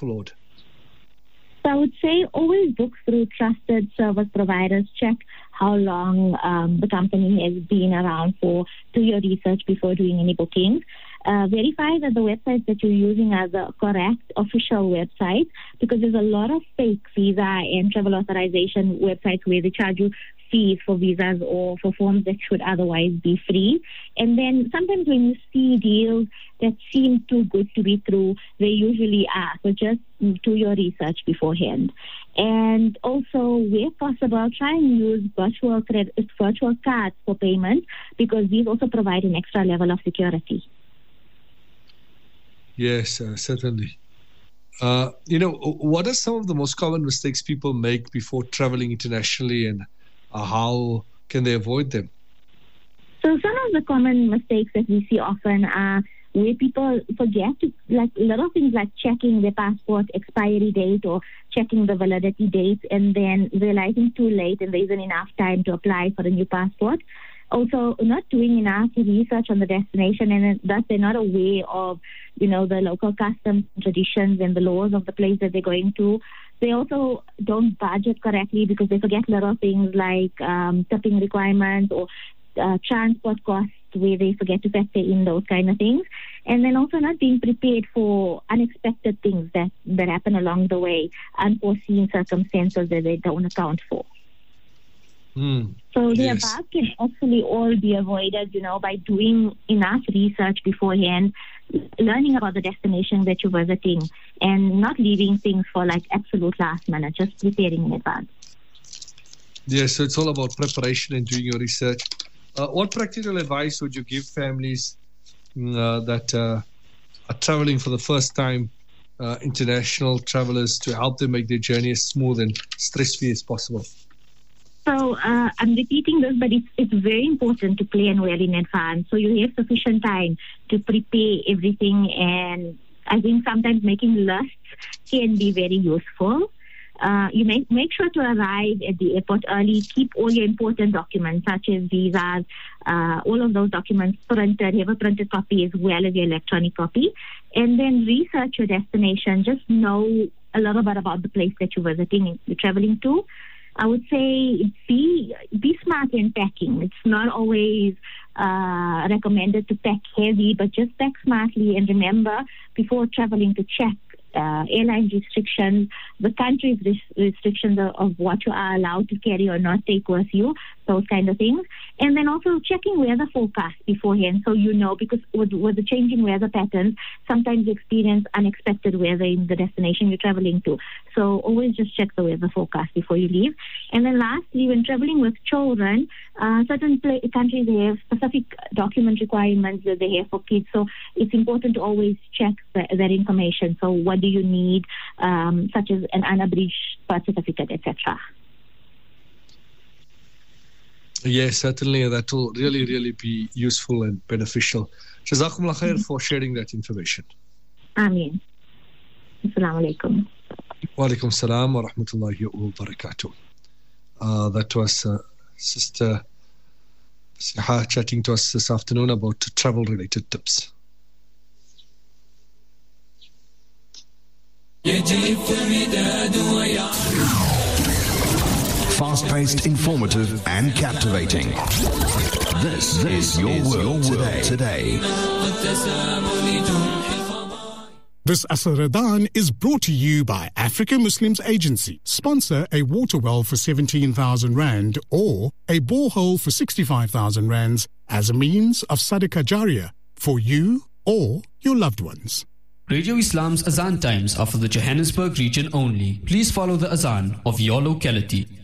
explored? So I would say always book through trusted service providers. Check how long the company has been around for. Do your research before doing any bookings. Verify that the websites that you're using are the correct official websites, because there's a lot of fake visa and travel authorization websites where they charge you fees for visas or for forms that should otherwise be free. And then sometimes when you see deals that seem too good to be true, they usually are. So just do your research beforehand. And also, where possible, try and use virtual cards for payment, because these also provide an extra level of security. Yes, certainly. What are some of the most common mistakes people make before traveling internationally, and how can they avoid them? So some of the common mistakes that we see often are where people forget to, like little things like checking their passport expiry date or checking the validity date, and then realizing too late and there isn't enough time to apply for a new passport. Also, not doing enough research on the destination, and thus they're not aware of, the local customs, traditions, and the laws of the place that they're going to. They also don't budget correctly because they forget little things like tipping requirements or transport costs, where they forget to factor in those kind of things. And then also not being prepared for unexpected things that happen along the way, unforeseen circumstances that they don't account for. So the above can actually all be avoided, by doing enough research beforehand, learning about the destination that you're visiting, and not leaving things for like absolute last minute, just preparing in advance. Yes, so it's all about preparation and doing your research. What practical advice would you give families that are traveling for the first time, international travelers, to help them make their journey as smooth and stress-free as possible? So I'm repeating this, but it's very important to plan well in advance, so you have sufficient time to prepare everything. And I think sometimes making lists can be very useful. You make sure to arrive at the airport early. Keep all your important documents, such as visas, all of those documents printed. Have a printed copy as well as your electronic copy. And then research your destination. Just know a little bit about the place that you're visiting, you're traveling to. I would say be smart in packing. It's not always recommended to pack heavy, but just pack smartly. And remember, before traveling, to check airline restrictions, the country's restrictions of what you are allowed to carry or not take with you, those kind of things. And then also checking weather forecast beforehand, so because with the changing weather patterns, sometimes you experience unexpected weather in the destination you're traveling to. So always just check the weather forecast before you leave. And then lastly, when traveling with children, certain countries have specific document requirements that they have for kids. So it's important to always check that information. So what do you need, such as an unabridged birth certificate, etc. Yes, certainly that will really, really be useful and beneficial. Jazakumullah khair for sharing that information. Ameen. Assalamu alaikum. Wa alaikum salam wa rahmatullahi wa barakatuh. That was Sister Siha chatting to us this afternoon about travel-related tips. Fast-paced, informative, and captivating. This is your world today. This Asr Ramadan is brought to you by Africa Muslims Agency. Sponsor a water well for 17,000 Rand or a borehole for 65,000 Rands as a means of Sadaqah Jariyah for you or your loved ones. Radio Islam's Azan times are for the Johannesburg region only. Please follow the Azan of your locality.